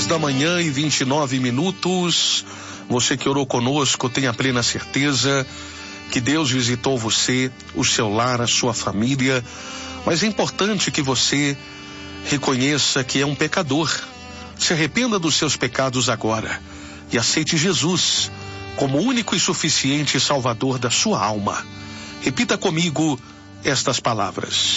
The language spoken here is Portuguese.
6h29. Você que orou conosco, tenha plena certeza que Deus visitou você, o seu lar, a sua família. Mas é importante que você reconheça que é um pecador. Se arrependa dos seus pecados agora e aceite Jesus como único e suficiente Salvador da sua alma. Repita comigo estas palavras.